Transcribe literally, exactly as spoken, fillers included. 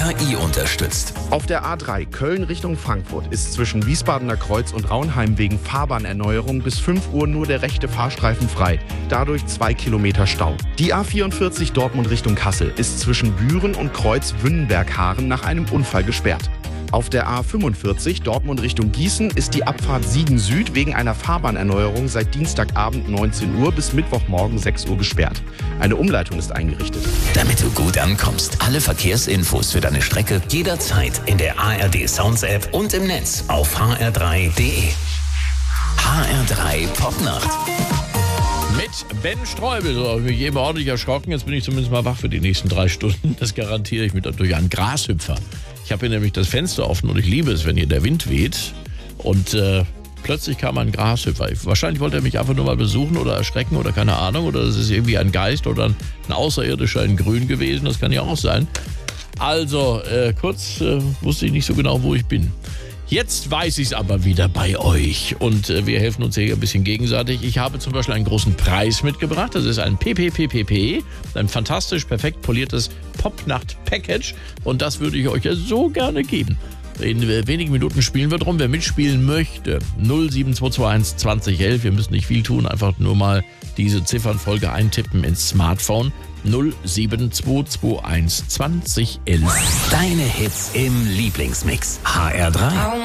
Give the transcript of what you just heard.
K I unterstützt. Auf der A drei Köln Richtung Frankfurt ist zwischen Wiesbadener Kreuz und Raunheim wegen Fahrbahnerneuerung bis fünf Uhr nur der rechte Fahrstreifen frei. Dadurch zwei Kilometer Stau. Die A vierundvierzig Dortmund Richtung Kassel ist zwischen Büren und Kreuz Wünnenberg-Haaren nach einem Unfall gesperrt. Auf der A fünfundvierzig Dortmund Richtung Gießen ist die Abfahrt Siegen Süd wegen einer Fahrbahnerneuerung seit Dienstagabend neunzehn Uhr bis Mittwochmorgen sechs Uhr gesperrt. Eine Umleitung ist eingerichtet. Damit du gut ankommst, alle Verkehrsinfos für deine Strecke jederzeit in der A R D Sounds App und im Netz auf h r drei punkt d e. H R drei Popnacht. Mit Ben Streubel. So, ich bin eben ordentlich erschrocken. Jetzt bin ich zumindest mal wach für die nächsten drei Stunden. Das garantiere ich mit durch einen Grashüpfer. Ich habe hier nämlich das Fenster offen und ich liebe es, wenn hier der Wind weht. Und äh, plötzlich kam ein Grashüpfer. Wahrscheinlich wollte er mich einfach nur mal besuchen oder erschrecken oder keine Ahnung. Oder es ist irgendwie ein Geist oder ein, ein Außerirdischer in Grün gewesen. Das kann ja auch sein. Also, äh, kurz äh, wusste ich nicht so genau, wo ich bin. Jetzt weiß ich es aber wieder bei euch und äh, wir helfen uns hier ein bisschen gegenseitig. Ich habe zum Beispiel einen großen Preis mitgebracht. Das ist ein P P P P P, ein fantastisch perfekt poliertes Popnacht-Package und das würde ich euch ja so gerne geben. In äh, wenigen Minuten spielen wir drum. Wer mitspielen möchte, null sieben zwei zwei eins zwanzig elf. Wir müssen nicht viel tun, einfach nur mal diese Ziffernfolge eintippen ins Smartphone. null sieben zwei zwei eins zwanzig elf. Deine Hits im Lieblingsmix. H R drei.